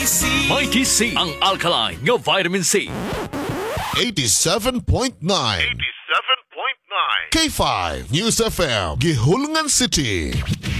Mighty C ang alkaline nga vitamin C. 87.9 K5 News FM Gihulungan City.